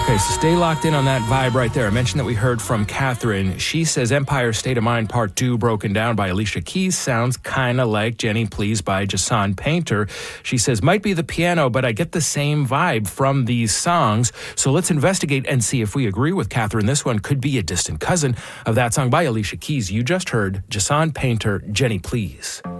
Okay, so stay locked in on that vibe right there. I mentioned that we heard from Catherine. She says Empire State of Mind Part 2 broken down by Alicia Keys sounds kind of like Jenny Please by Jason Painter. She says, might be the piano, but I get the same vibe from these songs. So let's investigate and see if we agree with Catherine. This one could be a distant cousin of that song by Alicia Keys. You just heard Jason Painter, Jenny Please.